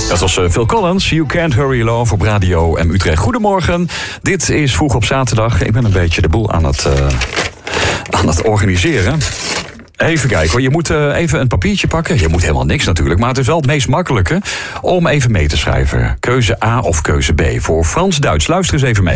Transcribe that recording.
Dat was Phil Collins, You Can't Hurry Alone op Radio M Utrecht. Goedemorgen, dit is Vroeg op zaterdag. Ik ben een beetje de boel aan het organiseren. Even kijken hoor, je moet even een papiertje pakken. Je moet helemaal niks natuurlijk, maar het is wel het meest makkelijke om even mee te schrijven. Keuze A of keuze B voor Frans-Duits. Luister eens even mee.